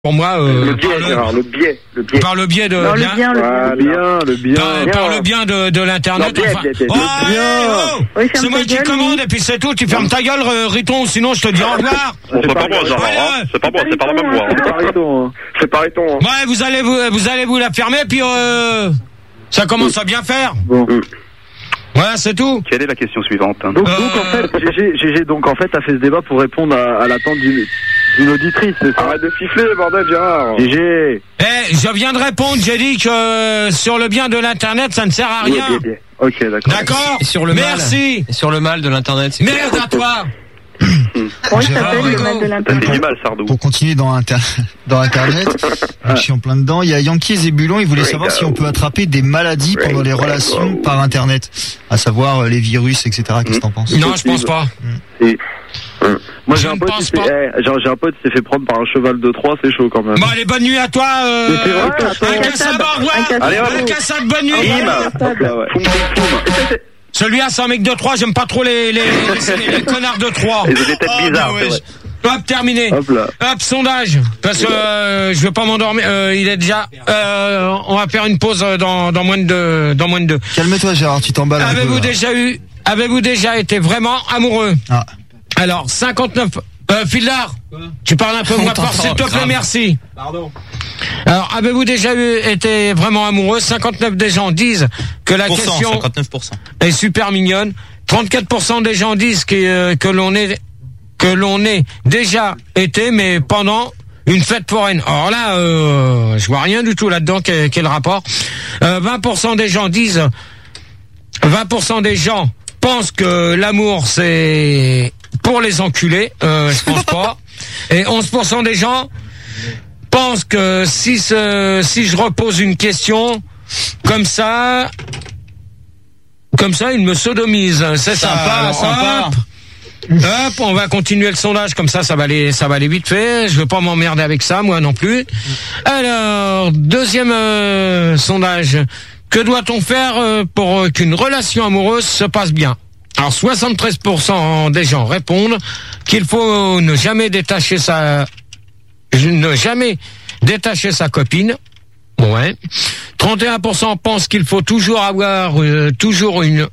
Pour moi, le biais, Gérard, le biais. Par le biais de non, le bien. Par le bien de l'internet. Oui, c'est moi qui commande et puis c'est tout. Tu fermes ta gueule, Riton, sinon je te dis au revoir. C'est pas bon, Gérard. C'est pas bon, c'est pas la même voix. C'est pas Riton. Ouais, vous allez vous la fermer puis ça commence à bien faire. Bon. Voilà, c'est tout. Quelle est la question suivante? Donc en fait, GG, donc en fait, t'as fait ce débat pour répondre à l'attente d'une auditrice, c'est ça? Arrête de siffler, bordel, Gérard. GG. Je viens de répondre, j'ai dit que sur le bien de l'internet, ça ne sert à rien. Oui, ok, d'accord. D'accord. Et sur le Merci. mal. Et sur le mal de l'internet, c'est merde à toi. Oui, ça s'appelle le mal de l'internet. Ça fait du mal, Sardou. Pour continuer dans Internet, je suis en plein dedans. Il y a Yankee et Zébulon, ils voulaient savoir si on peut attraper des maladies pendant les relations par Internet, à savoir les virus, etc. Qu'est-ce que t'en penses? Non, je pense pas. Moi j'ai un pote qui s'est fait prendre par un cheval de Troie, c'est chaud quand même. Bon, allez, bonne nuit à toi. Un cassab, au revoir. Un cassab, bonne nuit. Celui-là, c'est un mec de Troyes, j'aime pas trop les connards de Troyes. Ils ont des têtes bizarres, ouais. Hop, terminé. Hop, sondage. Parce que je veux pas m'endormir. Il est déjà. On va faire une pause dans moins de deux. Calme-toi, Gérard, tu t'emballes. Avez-vous déjà été vraiment amoureux? Alors, 59. Fildar, tu parles un peu moins fort, s'il te plaît, merci. Pardon. Alors, avez-vous déjà été vraiment amoureux? 59 des gens disent que la question 59%. est super mignonne. 34% des gens disent que l'on est déjà été, mais pendant une fête foraine. Alors là, je vois rien du tout là-dedans. Quel rapport? 20% des gens disent, 20% des gens pensent que l'amour c'est pour les enculés. Je pense pas. Et 11% des gens pensent que si je repose une question comme ça, ils me sodomisent. C'est sympa. Hop, on va continuer le sondage comme ça va aller vite fait. Je veux pas m'emmerder avec ça, moi non plus. Alors, deuxième sondage. Que doit-on faire pour qu'une relation amoureuse se passe bien? Alors, 73% des gens répondent qu'il faut ne jamais détacher sa copine. Ouais. 31% pensent qu'il faut toujours avoir une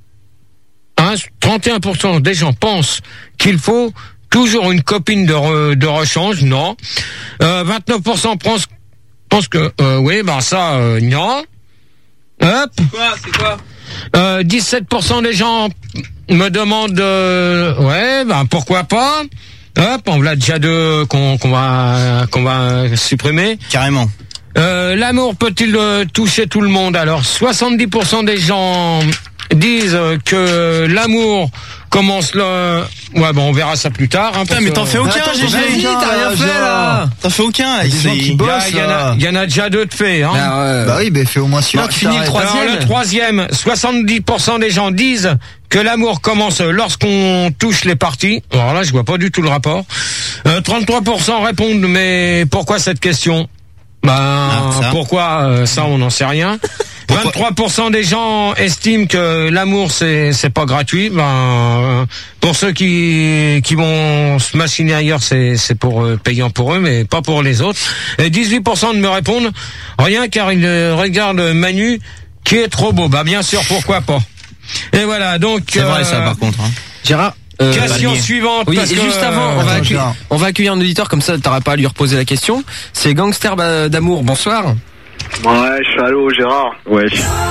31% des gens pensent qu'il faut toujours une copine de rechange. Non. 29% pensent que non. Hop. C'est quoi 17% des gens me demandent pourquoi pas. Hop, on l'a déjà qu'on va supprimer. Carrément. L'amour peut-il toucher tout le monde? Alors 70% des gens disent que l'amour commence là. Ouais, bon, on verra ça plus tard. Putain, mais t'en fais aucun, GG. T'as rien fait là. T'en fais aucun. Il y en a déjà deux de faits. Hein. Bah oui, fais au moins celui-là. Finis le troisième. Alors, le troisième, 70% des gens disent que l'amour commence lorsqu'on touche les parties. Alors là, je vois pas du tout le rapport. 33% répondent, mais pourquoi cette question? Pourquoi ça, on n'en sait rien. 23% des gens estiment que l'amour c'est pas gratuit. Pour ceux qui vont se machiner ailleurs, c'est pour payant pour eux, mais pas pour les autres. Et 18% de me répondent rien car ils regardent Manu qui est trop beau. Bien sûr, pourquoi pas. Et voilà, donc c'est vrai ça par contre. Gérard. Question suivante. Oui, et juste avant, on va accueillir un auditeur comme ça, t'auras pas à lui reposer la question. C'est Gangster d'amour. Bonsoir. Ouais, je suis allô, Gérard. Ouais.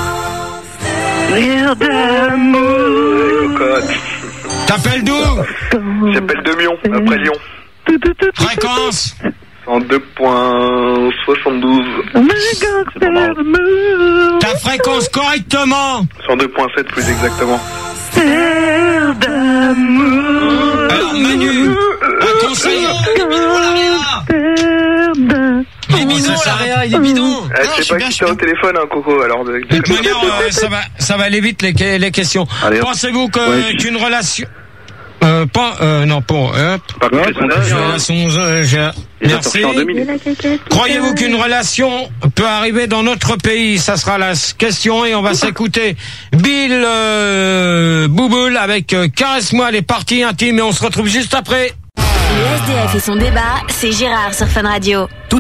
T'appelles d'où? J'appelle de Lyon, après Lyon. Fréquence 102.72. Ta fréquence correctement. 102.7 plus exactement. Alors Manu, un conseil. Il est bidon, l'Aréa, il est bidon. Je sais pas qui t'es au téléphone, Coco, alors. De toute manière, ça va aller vite les questions. Pensez-vous qu'une relation... Merci. Croyez-vous qu'une relation peut arriver dans notre pays? Ça sera la question et on va s'écouter Bill Bouboule avec Caresse-moi les parties intimes et on se retrouve juste après. Le SDF et son débat, c'est Gérard sur Fun Radio.